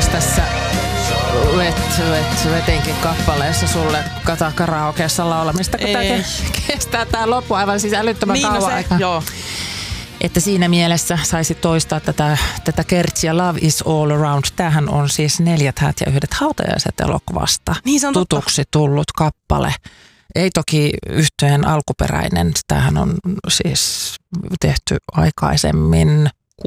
olisi tässä vetinkin kappaleessa sulle karaokeessa laulamista, kun tämä kestää tämä loppu aivan siis älyttömän kauan aikaa. Joo. Että siinä mielessä saisi toistaa tätä Kertsiä Love is all around. Tämähän on siis 4 häät ja 1 hautajaiset -elokuvasta tutuksi tullut kappale. Ei toki yhtyeen alkuperäinen. Tämähän on siis tehty aikaisemmin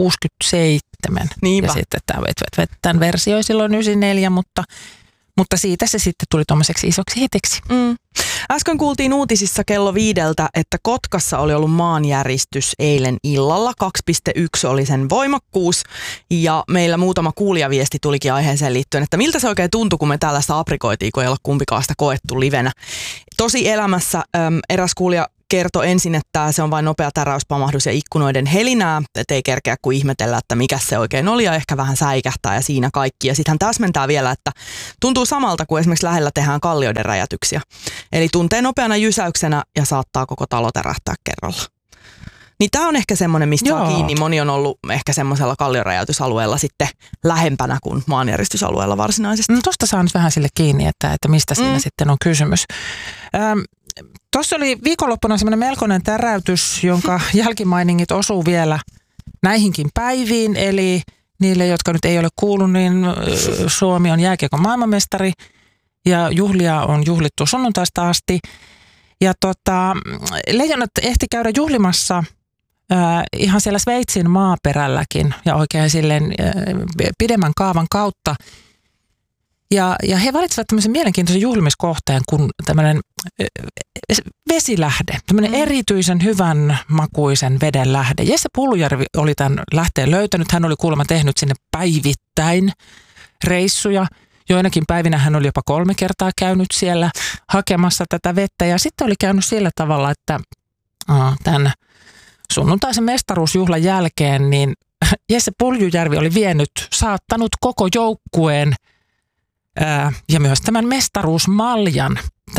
67. Niinpä. Ja sitten tämän versio silloin 94, mutta siitä se sitten tuli tuommoiseksi isoksi hitiksi. Äsken kuultiin uutisissa kello 5, että Kotkassa oli ollut maanjäristys eilen illalla. 2,1 oli sen voimakkuus ja meillä muutama kuulijaviesti tulikin aiheeseen liittyen, että miltä se oikein tuntui, kun me tällaista aprikoitiin, kun ei ole kumpikaan sitä koettu livenä. Tosi elämässä eräs kuulija kertoi ensin, että se on vain nopea täräyspamahdus ja ikkunoiden helinää, ettei kerkeä kuin ihmetellä, että mikä se oikein oli ja ehkä vähän säikähtää ja siinä kaikki. Ja sitten hän täsmentää vielä, että tuntuu samalta kuin esimerkiksi lähellä tehdään kallioiden räjätyksiä. Eli tuntee nopeana jysäyksenä ja saattaa koko talo tärähtää kerralla. Niin tämä on ehkä semmoinen, mistä saa kiinni. Moni on ollut ehkä semmoisella kallioräjäytysalueella sitten lähempänä kuin maanjäristysalueella varsinaisesti. No tosta saa nyt vähän sille kiinni, että mistä siinä sitten on kysymys. Tuossa oli viikonloppuna semmoinen melkoinen täräytys, jonka jälkimainingit osuu vielä näihinkin päiviin. Eli niille, jotka nyt ei ole kuullut, niin Suomi on jääkiekon maailmanmestari ja juhlia on juhlittu sunnuntaista asti. Ja Leijonat ehti käydä juhlimassa ihan siellä Sveitsin maaperälläkin ja oikein silleen pidemmän kaavan kautta. Ja he valitsivat tämmöisen mielenkiintoisen juhlimiskohteen kuin tämmöinen vesilähde, tämmöinen erityisen hyvän makuisen veden lähde. Jesse Pullujärvi oli tämän lähteen löytänyt. Hän oli kuulemma tehnyt sinne päivittäin reissuja. Joinakin päivinä hän oli jopa 3 kertaa käynyt siellä hakemassa tätä vettä. Ja sitten oli käynyt sillä tavalla, että tämän sunnuntaisen mestaruusjuhlan jälkeen niin Jesse Puljujärvi oli saattanut koko joukkueen ja myös tämän mestaruusmaljan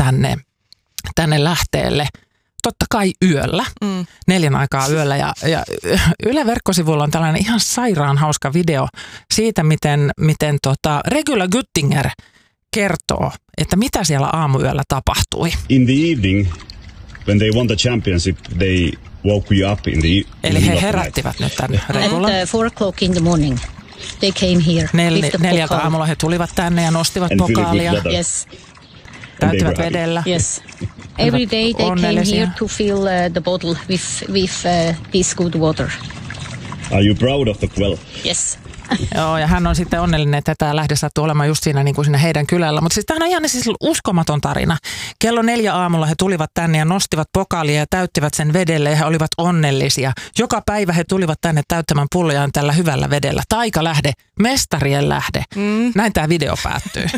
tänne lähteelle. Totta kai yöllä, 4 aikaa yöllä. Ja Yle verkkosivuilla on tällainen ihan sairaan hauska video siitä, miten Regula Güttinger kertoo, että mitä siellä aamuyöllä tapahtui. In the evening, when they won the championship, they woke you up in the Eli he herättivät nyt tämän Regulan. At 4 o'clock in the morning. They came here. 4 aamulla he tulivat tänne ja nostivat pokaalia. Yes. Täyttivät vedellä. Yes. Every day they came here to fill the bottle with this good water. Are you proud of the well? Yes. Joo, ja hän on sitten onnellinen, että tämä lähde sattui olemaan just siinä, niin kuin siinä heidän kylällä. Mutta siis tämä on ihan siis uskomaton tarina. Kello 4 aamulla he tulivat tänne ja nostivat pokaalia ja täyttivät sen vedelle ja he olivat onnellisia. Joka päivä he tulivat tänne täyttämään pullojaan tällä hyvällä vedellä. Taikalähde, mestarien lähde. Näin tämä video päättyy.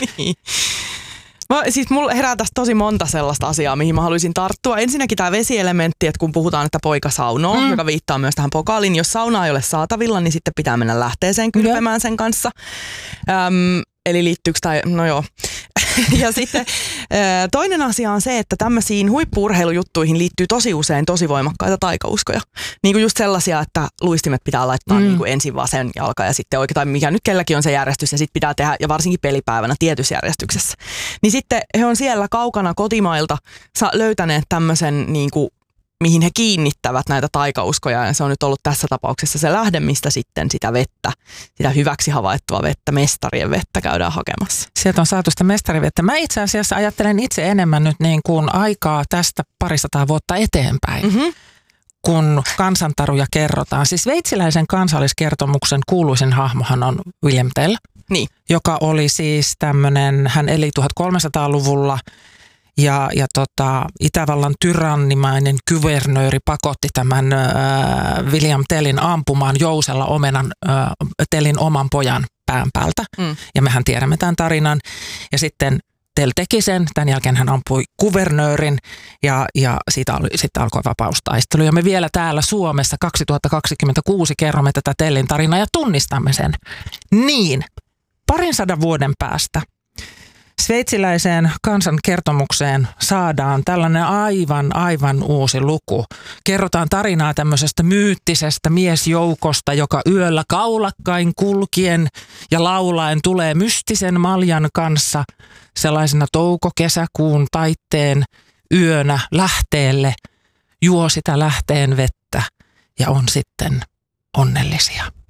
Siis mulla herää tästä tosi monta sellaista asiaa, mihin mä haluaisin tarttua. Ensinnäkin tämä vesielementti, että kun puhutaan, että poika saunoo, joka viittaa myös tähän pokaaliin. Jos saunaa ei ole saatavilla, niin sitten pitää mennä lähteeseen kylpemään sen kanssa. Eli liittyykö tämä, no joo. Ja sitten toinen asia on se, että tämmöisiin huippu-urheilujuttuihin liittyy tosi usein tosi voimakkaita taikauskoja. Niin kuin just sellaisia, että luistimet pitää laittaa niin kuin ensin vasen jalka ja sitten oikein, tai mikä nyt kelläkin on se järjestys, ja sitten pitää tehdä, ja varsinkin pelipäivänä tietyssä järjestyksessä. Niin sitten he on siellä kaukana kotimailta löytäneet tämmöisen niin kuin mihin he kiinnittävät näitä taikauskoja, ja se on nyt ollut tässä tapauksessa se lähde, mistä sitten sitä vettä, sitä hyväksi havaittua vettä, mestarien vettä käydään hakemassa. Sieltä on saatu sitä mestarivettä. Mä itse asiassa ajattelen itse enemmän nyt niin kuin aikaa tästä 200 vuotta eteenpäin, kun kansantaruja kerrotaan. Siis sveitsiläisen kansalliskertomuksen kuuluisin hahmohan on William Tell, joka oli siis tämmöinen, hän eli 1300-luvulla, ja Itävallan tyrannimainen kuvernööri pakotti tämän William Tellin ampumaan jousella omenan Tellin oman pojan pään päältä. Ja mehän tiedämme tämän tarinan. Ja sitten Tell teki sen, tämän jälkeen hän ampui kuvernöörin ja sitten alkoi vapaustaistelu. Ja me vielä täällä Suomessa 2026 kerromme tätä Tellin tarinaa ja tunnistamme sen. Niin, 200 vuoden päästä Sveitsiläiseen kansankertomukseen saadaan tällainen aivan uusi luku. Kerrotaan tarinaa tämmöisestä myyttisestä miesjoukosta, joka yöllä kaulakkain kulkien ja laulaen tulee mystisen maljan kanssa sellaisena touko-kesäkuun taitteen yönä lähteelle, juo sitä lähteen vettä ja on sitten onnellisia.